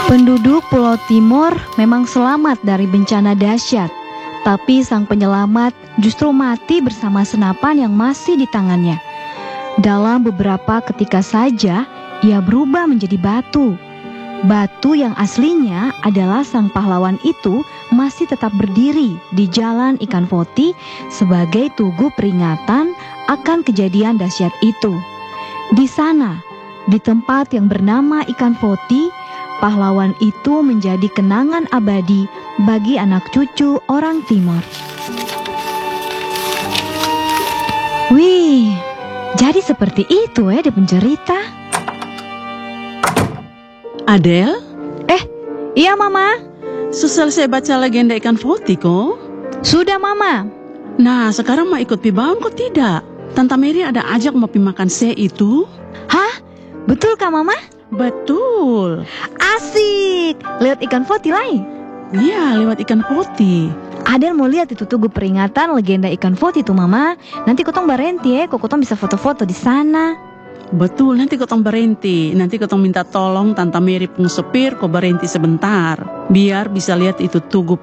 Penduduk Pulau Timor memang selamat dari bencana dahsyat, tapi sang penyelamat justru mati bersama senapan yang masih di tangannya. Dalam beberapa ketika saja, ia berubah menjadi batu. Batu yang aslinya adalah sang pahlawan itu masih tetap berdiri di Jalan Ikan Foti sebagai tugu peringatan akan kejadian dahsyat itu. Di sana, di tempat yang bernama Ikan Foti, pahlawan itu menjadi kenangan abadi bagi anak cucu orang Timor. Wih, jadi seperti itu di pencerita. Adel? Iya Mama. Sudah selesai baca legenda Ikan Foti kok? Sudah Mama. Nah, sekarang mau ikut pibaun kok tidak? Tante Mary ada ajak mau pi makan itu? Hah? Betul kah Mama? Betul. Asik. Lihat Ikan Foti lain. Iya, lewat Ikan Foti. Adel mau lihat itu tugu peringatan legenda Ikan Foti tuh Mama. Nanti kotong berhenti kok kotong bisa foto-foto di sana. Betul, nanti kotong berhenti. Nanti kotong minta tolong Tante Mary pung supir kok berhenti sebentar. Biar bisa lihat itu tugu